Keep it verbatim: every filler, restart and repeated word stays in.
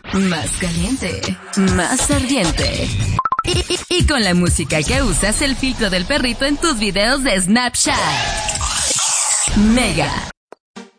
más caliente, más ardiente. Y, y, y con la música que usas, el filtro del perrito en tus videos de Snapchat. Mega.